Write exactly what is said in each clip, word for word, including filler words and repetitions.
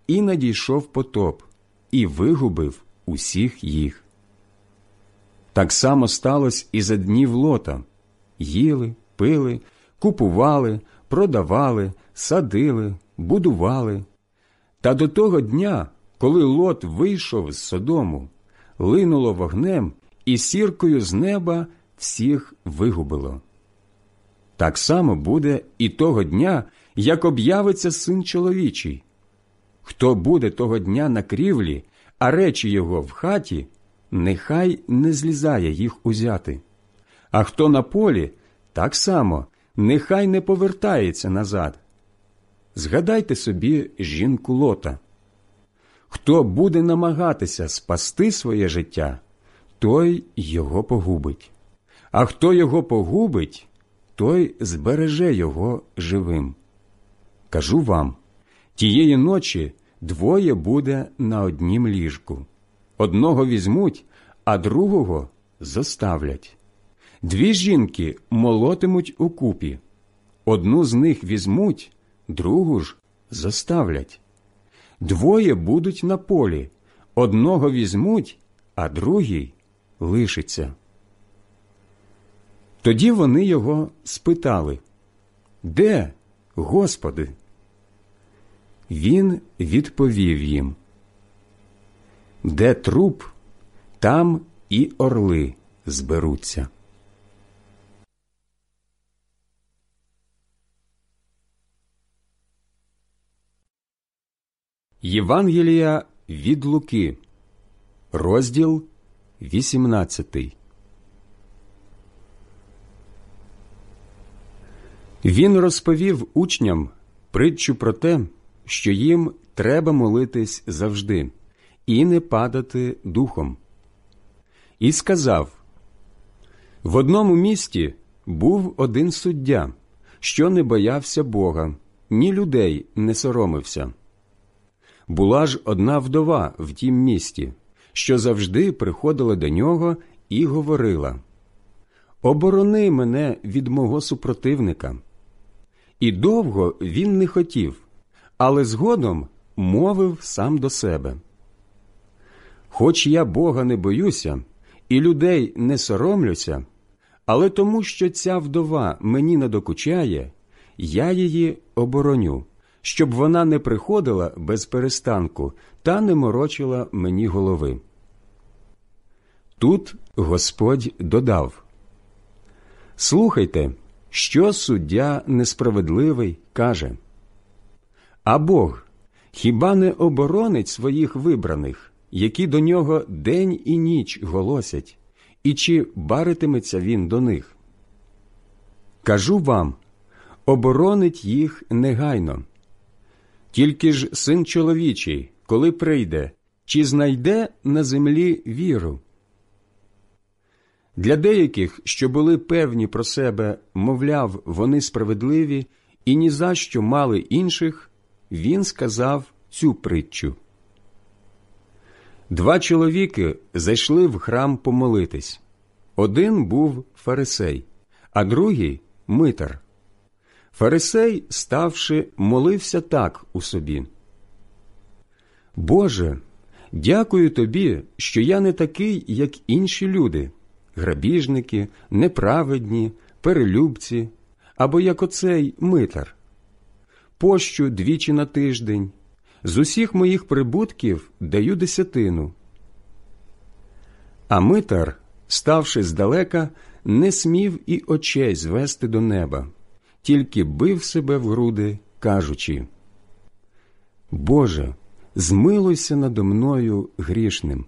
і надійшов потоп, і вигубив усіх їх. Так само сталося і за днів Лота. Їли, пили, купували, продавали, садили, будували. Та до того дня, коли Лот вийшов з Содому, линуло вогнем і сіркою з неба всіх вигубило. Так само буде і того дня, як об'явиться Син чоловічий. Хто буде того дня на крівлі, а речі його в хаті, нехай не злізає їх узяти. А хто на полі, так само, нехай не повертається назад. Згадайте собі жінку Лота. Хто буде намагатися спасти своє життя, той його погубить. А хто його погубить, той збереже його живим. Кажу вам, тієї ночі двоє буде на однім ліжку. Одного візьмуть, а другого зоставлять. Дві жінки молотимуть укупі. Одну з них візьмуть, другу ж зоставлять. Двоє будуть на полі. Одного візьмуть, а другий лишиться. Тоді вони його спитали: «Де, Господи?» Він відповів їм: «Де труп, там і орли зберуться». Євангелія від Луки, розділ вісімнадцятий. Він розповів учням притчу про те, що їм треба молитись завжди і не падати духом. І сказав: «В одному місті був один суддя, що не боявся Бога, ні людей не соромився. Була ж одна вдова в тім місті, що завжди приходила до нього і говорила: «Оборони мене від мого супротивника». І довго він не хотів, але згодом мовив сам до себе: «Хоч я Бога не боюся і людей не соромлюся, але тому, що ця вдова мені не докучає, я її обороню, щоб вона не приходила без перестанку та не морочила мені голови». Тут Господь додав: «Слухайте, що суддя несправедливий каже. А Бог хіба не оборонить своїх вибраних, які до нього день і ніч голосять, і чи баритиметься він до них? Кажу вам, оборонить їх негайно. Тільки ж Син чоловічий, коли прийде, чи знайде на землі віру?» Для деяких, що були певні про себе, мовляв, вони справедливі і ні за що мали інших, він сказав цю притчу. Два чоловіки зайшли в храм помолитись. Один був фарисей, а другий – митар. Фарисей, ставши, молився так у собі: «Боже, дякую Тобі, що я не такий, як інші люди, грабіжники, неправедні, перелюбці, або як оцей митар. Пощу двічі на тиждень, з усіх моїх прибутків даю десятину». А митар, ставши здалека, не смів і очей звести до неба, тільки бив себе в груди, кажучи: «Боже, змилуйся надо мною грішним».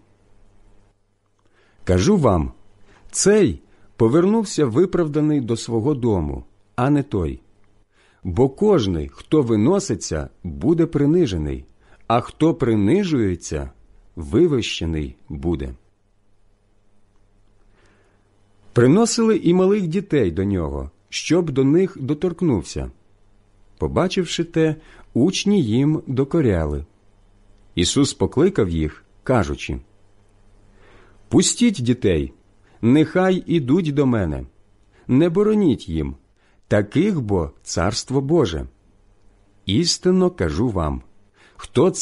Кажу вам, цей повернувся виправданий до свого дому, а не той. Бо кожний, хто виноситься, буде принижений, а хто принижується, вивищений буде. Приносили і малих дітей до нього, щоб до них доторкнувся. Побачивши те, учні їм докоряли. Ісус покликав їх, кажучи: «Пустіть дітей, нехай ідуть до мене, не бороніть їм, таких бо Царство Боже. Істинно кажу вам, хто